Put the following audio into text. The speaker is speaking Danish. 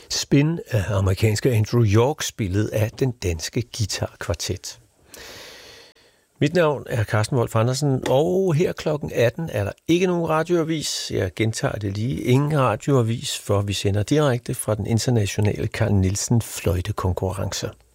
Spin af amerikanske Andrew York, spillet af den danske guitarkvartet. Mit navn er Carsten Wolf Andersen, og her klokken 18 er der ikke nogen radioavis. Jeg gentager det lige. Ingen radioavis, for vi sender direkte fra den internationale Carl Nielsen fløjtekonkurrence.